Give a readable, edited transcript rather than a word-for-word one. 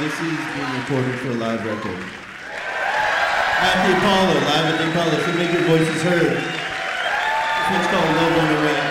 Legacy is being recorded for a live record. At the Apollo, live at the Apollo, so make your voices heard. This one's called Love on the Range.